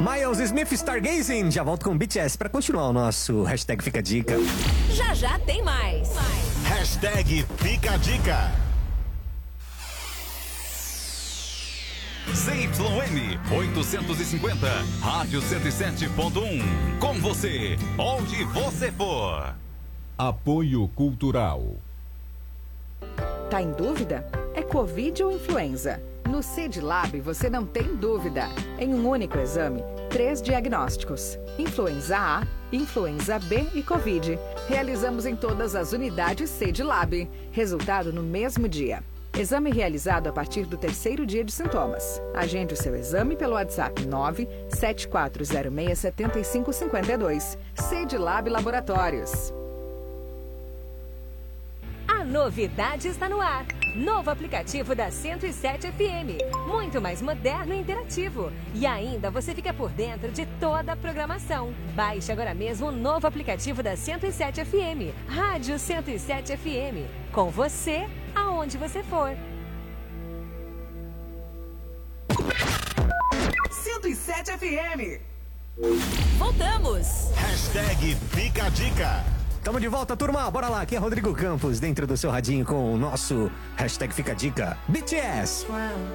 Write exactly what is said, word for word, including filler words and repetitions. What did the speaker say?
Miles Smith Stargazing. Já volto com B T S pra continuar o nosso hashtag Fica a Dica. Já já tem mais. Hashtag Fica a Dica. Z Y M oitocentos e cinquenta, Rádio cento e sete ponto um. Com você, onde você for. Apoio Cultural. Tá em dúvida? É Covid ou influenza? No CEDLAB você não tem dúvida. Em um único exame, três diagnósticos: influenza A, influenza B e Covid. Realizamos em todas as unidades CEDLAB. Resultado no mesmo dia. Exame realizado a partir do terceiro dia de sintomas. Agende o seu exame pelo WhatsApp nove sete quatro zero seis sete cinco cinco dois. CEDLAB Laboratórios. A novidade está no ar. Novo aplicativo da cento e sete F M. Muito mais moderno e interativo. E ainda você fica por dentro de toda a programação. Baixe agora mesmo o novo aplicativo da cento e sete F M. Rádio cento e sete F M. Com você, aonde você for. cento e sete F M. Voltamos. Hashtag Fica a Dica. Tamo de volta, turma. Bora lá. Aqui é Rodrigo Campos, dentro do seu radinho com o nosso hashtag Fica a Dica. B T S.